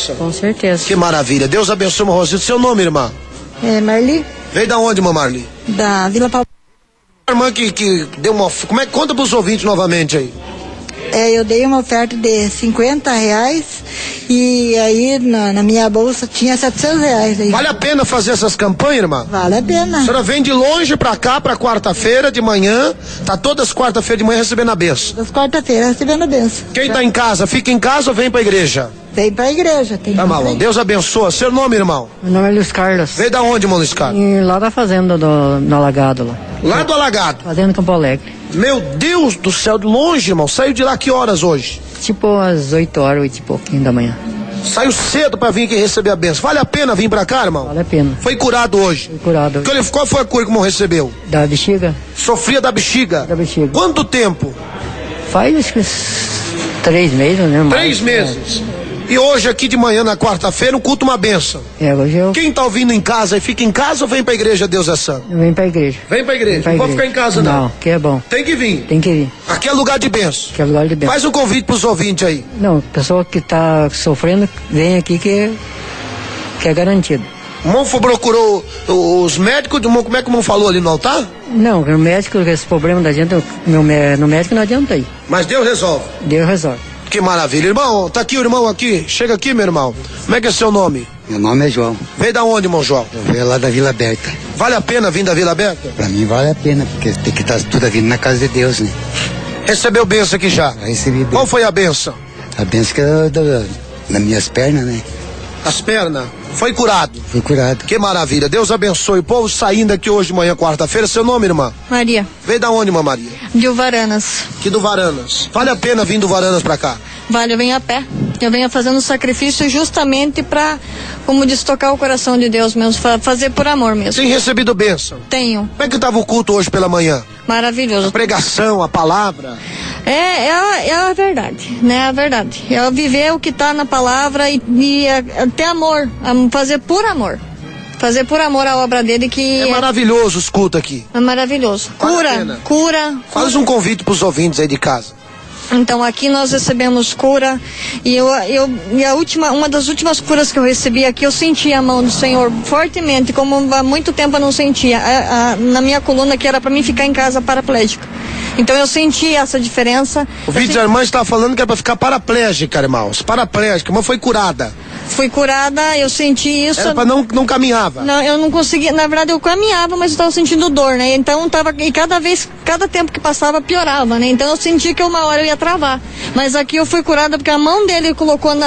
bênção? Com certeza. Que maravilha. Deus abençoe, irmã Rosita. Seu nome, irmã? É Marli, Veio da onde, irmã Marli? da Vila Palmeiras. A irmã que deu uma... Como é que conta pros ouvintes novamente aí? Eu dei uma oferta de R$50 e aí na minha bolsa tinha R$700 aí. Vale a pena fazer essas campanhas, irmã? Vale a pena. A senhora vem de longe pra cá, pra quarta-feira de manhã, tá todas quarta-feira de manhã recebendo a benção. Das quarta-feiras recebendo a benção. Quem tá em casa, fica em casa ou vem pra igreja? Vem pra igreja. Tem Tá bom, Deus abençoa. Seu nome, irmão? Meu nome é Luiz Carlos. Veio da onde, irmão Luiz Carlos? E lá da fazenda do Alagado lá. Lá do Alagado. Fazenda Campo Alegre. Meu Deus do céu, de longe, irmão. Saiu de lá que horas hoje? Tipo às 8 horas, 8 e pouquinho da manhã. Saiu cedo pra vir aqui receber a benção. Vale a pena vir pra cá, irmão? Vale a pena. Foi curado hoje? Fui curado. Qual foi a cura que o irmão recebeu? Da bexiga? Sofria da bexiga? Da bexiga. Quanto tempo? Faz acho que 3 meses, né? 3 meses. E hoje aqui de manhã, na quarta-feira, um culto, uma benção. Hoje eu Quem tá ouvindo em casa e fica em casa ou vem pra igreja Deus é Santo? venho pra igreja. Vem pra igreja. Não pode ficar em casa, não. Não, que é bom. Tem que vir. Tem que vir. Aqui é lugar de benção. Que é lugar de bem. Faz um convite pros ouvintes aí. Não, pessoa que tá sofrendo, vem aqui que é garantido. O irmão procurou os médicos, como é que o irmão falou ali no altar? Não, o médico, esse problema da gente, no médico não adianta ir. Mas Deus resolve. Deus resolve. Que maravilha. Irmão, tá aqui o irmão aqui. Chega aqui, meu irmão. Como é que é seu nome? Meu nome é João. Veio da onde, irmão João? Eu venho lá da Vila Aberta. Vale a pena vir da Vila Aberta? Pra mim vale a pena, porque tem que estar tudo vindo na casa de Deus, né? Recebeu benção aqui já? Já recebi benção. Qual foi a benção? A benção que nas minhas pernas, né? As pernas. Foi curado. Fui curado. Que maravilha. Deus abençoe. O povo saindo aqui hoje de manhã, quarta-feira. Seu nome, irmã? Maria, Veio da onde, irmã Maria? de Uvaranas. Aqui do Varanas. Vale a pena vir do Varanas pra cá? Vale, eu venho a pé. Eu venho fazendo sacrifício justamente para, como diz, tocar o coração de Deus mesmo, fazer por amor mesmo. Tem recebido bênção? Tenho. Como é que estava o culto hoje pela manhã? Maravilhoso. A pregação, a palavra? É a verdade, né? A verdade. É viver o que está na palavra e ter amor, fazer por amor. Fazer por amor a obra dele que É maravilhoso os cultos aqui. é maravilhoso. Vale a pena. Cura. Faz um convite pros ouvintes aí de casa. Então aqui nós recebemos cura e uma das últimas curas que eu recebi aqui, eu senti a mão do Senhor fortemente, como há muito tempo eu não sentia, na minha coluna, que era para mim ficar em casa paraplégica. Então eu senti essa diferença. O vídeo da irmã está falando que é para ficar paraplégica, irmãos. Paraplégica, mas foi curada. Fui curada, eu senti isso. Era para não caminhava. Não, eu não conseguia, na verdade eu caminhava, mas eu estava sentindo dor, né? Então e cada tempo que passava piorava, né? Então eu senti que uma hora eu ia travar. Mas aqui eu fui curada porque a mão dele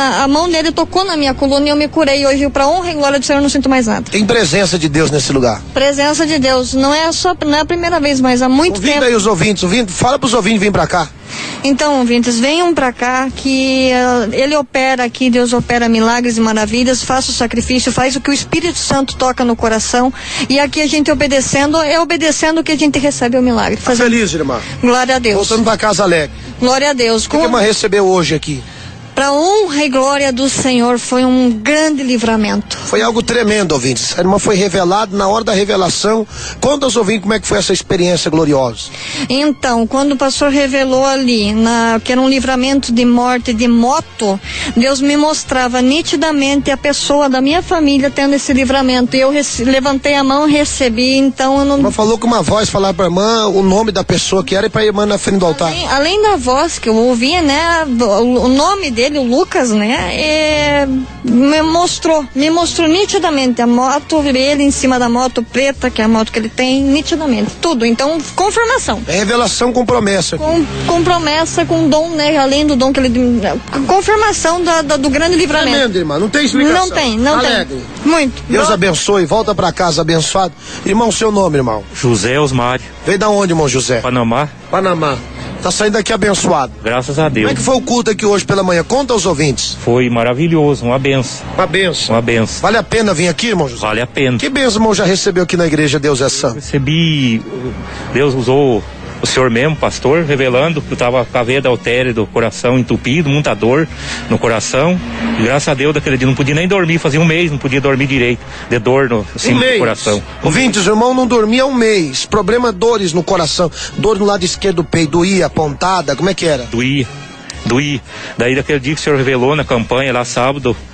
tocou na minha coluna e eu me curei. Hoje, para honra e glória do Senhor, eu não sinto mais nada. Tem presença de Deus nesse lugar. Presença de Deus, não é a primeira vez, mas há muito tempo. Aí os ouvintes, fala pros ouvintes virem pra cá. Então, ouvintes, venham pra cá que ele opera aqui, Deus opera milagres e maravilhas, faça o sacrifício, faz o que o Espírito Santo toca no coração, e aqui a gente obedecendo que a gente recebe o milagre. Tá feliz, irmã? Glória a Deus. Voltando pra casa alegre. Glória a Deus. O que a irmã recebeu hoje aqui? Para honra e glória do Senhor, foi um grande livramento. Foi algo tremendo, ouvintes. A irmã foi revelada na hora da revelação. Conta aos ouvintes como é que foi essa experiência gloriosa. Então, quando o pastor revelou ali, que era um livramento de morte de moto, Deus me mostrava nitidamente a pessoa da minha família tendo esse livramento. E eu levantei a mão e recebi, então eu não... Ela falou com uma voz, falar pra irmã o nome da pessoa que era e pra irmã na frente do altar. Além da voz que eu ouvia, né, o nome dele, o Lucas, né, me mostrou nitidamente a moto, ele em cima da moto preta, que é a moto que ele tem, nitidamente, tudo. Então, confirmação. É revelação com promessa. Com promessa, com dom, né, além do dom que ele... Confirmação do grande livramento. Tremendo, irmã, não tem explicação. Não tem. Muito. Deus abençoe, volta pra casa abençoado. Irmão, seu nome, irmão? José Osmário. Veio da onde, irmão José? Panamá. Tá saindo daqui abençoado. Graças a Deus. Como é que foi o culto aqui hoje pela manhã? Conta aos ouvintes. Foi maravilhoso, uma benção. Uma benção. Vale a pena vir aqui, irmão José? Vale a pena. Que benção, irmão, já recebeu aqui na igreja Deus é Santo? Recebi, Deus usou o senhor mesmo, pastor, revelando que eu estava com a veia da artéria do coração entupido, muita dor no coração. E graças a Deus, daquele dia não podia nem dormir, fazia um mês, não podia dormir direito, de dor no do coração. Ouvintes, o irmão não dormia há um mês, problema, dores no coração, dor no lado esquerdo do peito, doía, pontada, como é que era? Doía. Daí daquele dia que o senhor revelou na campanha lá sábado,